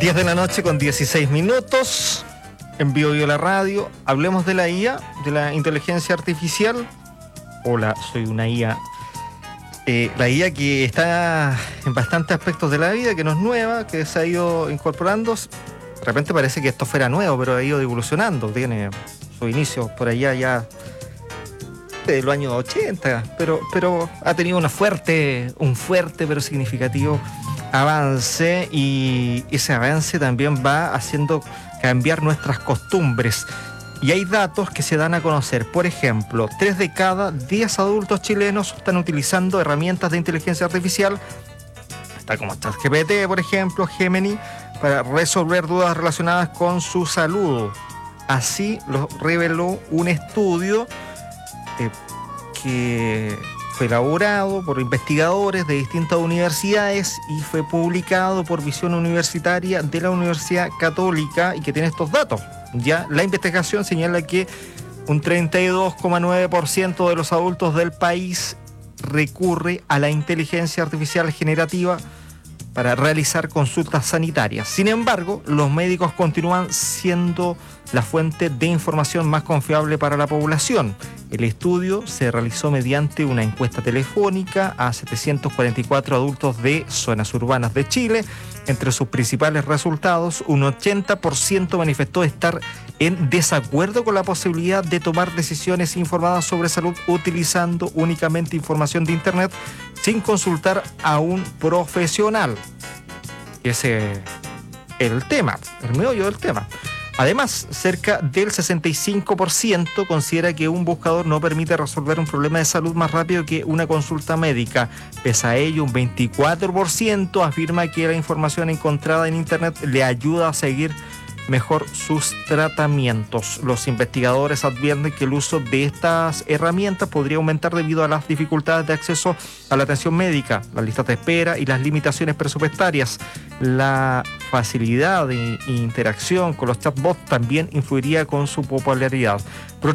10 de la noche con 16 minutos, en Vivo la Radio. Hablemos de la IA, de la inteligencia artificial. Hola, soy una IA. La IA que está en bastantes aspectos de la vida, que no es nueva, que se ha ido incorporando. De repente parece que esto fuera nuevo, pero ha ido evolucionando. Tiene su inicio por allá ya de los años 80, pero ha tenido un fuerte pero significativo avance, y ese avance también va haciendo cambiar nuestras costumbres. Y hay datos que se dan a conocer. Por ejemplo, 3 de cada 10 adultos chilenos están utilizando herramientas de inteligencia artificial, tal como ChatGPT, por ejemplo, Gemini, para resolver dudas relacionadas con su salud. Así lo reveló un estudio que fue elaborado por investigadores de distintas universidades y fue publicado por Visión Universitaria de la Universidad Católica, y que tiene estos datos. Ya la investigación señala que un 32,9% de los adultos del país recurre a la inteligencia artificial generativa para realizar consultas sanitarias. Sin embargo, los médicos continúan siendo la fuente de información más confiable para la población. El estudio se realizó mediante una encuesta telefónica a 744 adultos de zonas urbanas de Chile. Entre sus principales resultados, un 80% manifestó estar en desacuerdo con la posibilidad de tomar decisiones informadas sobre salud utilizando únicamente información de Internet sin consultar a un profesional. Ese es el tema, el meollo del tema. Además, cerca del 65% considera que un buscador no permite resolver un problema de salud más rápido que una consulta médica. Pese a ello, un 24% afirma que la información encontrada en Internet le ayuda a seguir mejor sus tratamientos. Los investigadores advierten que el uso de estas herramientas podría aumentar debido a las dificultades de acceso a la atención médica, las listas de espera y las limitaciones presupuestarias. La facilidad de interacción con los chatbots también influiría con su popularidad.